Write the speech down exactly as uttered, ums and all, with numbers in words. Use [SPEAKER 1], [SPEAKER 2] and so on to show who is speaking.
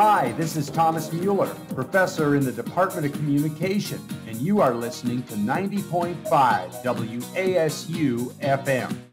[SPEAKER 1] Hi, this is Thomas Mueller, professor in the Department of Communication, and you are listening to ninety point five W A S U F M.